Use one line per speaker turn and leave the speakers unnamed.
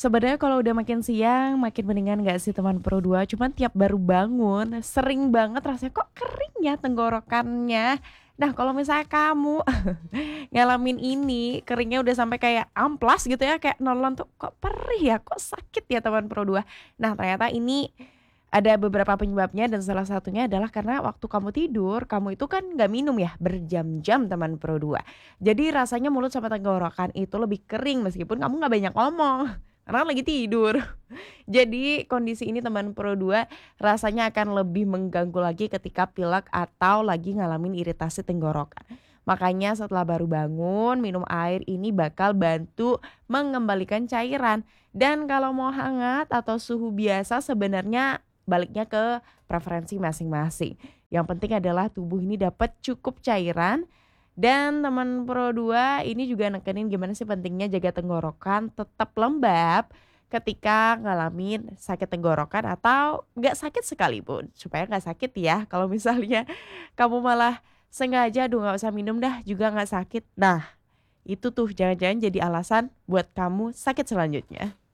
Sebenarnya kalau udah makin siang, makin mendingan nggak sih teman Pro 2? Cuman tiap baru bangun, sering banget rasanya, "Kok kering ya tenggorokannya?" Nah, kalau misalnya kamu ngalamin ini, keringnya udah sampai kayak amplas gitu ya, kayak nelan tuh, "Kok perih ya? Kok sakit ya?" teman Pro 2. Nah, ternyata ini ada beberapa penyebabnya dan salah satunya adalah karena waktu kamu tidur, kamu itu kan nggak minum ya berjam-jam teman Pro 2. Jadi rasanya mulut sama tenggorokan itu lebih kering meskipun kamu nggak banyak ngomong, karena kan lagi tidur. Jadi kondisi ini teman Pro 2 rasanya akan lebih mengganggu lagi ketika pilek atau lagi ngalamin iritasi tenggorokan. Makanya setelah baru bangun, minum air ini bakal bantu mengembalikan cairan. Dan kalau mau hangat atau suhu biasa sebenarnya baliknya ke preferensi masing-masing. Yang penting adalah tubuh ini dapat cukup cairan dan teman Pro 2 ini juga nekenin gimana sih pentingnya jaga tenggorokan tetap lembab ketika ngalamin sakit tenggorokan atau nggak sakit sekalipun. Supaya nggak sakit ya kalau misalnya kamu malah sengaja, "Aduh nggak usah minum dah juga nggak sakit." Nah itu tuh jangan-jangan jadi alasan buat kamu sakit selanjutnya.